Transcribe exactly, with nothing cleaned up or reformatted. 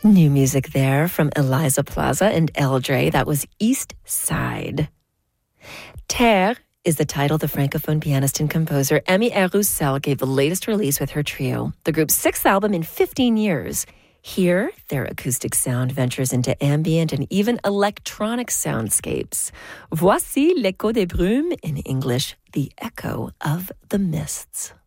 New music there from Eliza Plaza and Eldre. That was East Side. Terre is the title the Francophone pianist and composer Amy Roussel gave the latest release with her trio, the group's sixth album in fifteen years. Here, their acoustic sound ventures into ambient and even electronic soundscapes. Voici l'écho des brumes, in English, the echo of the mists.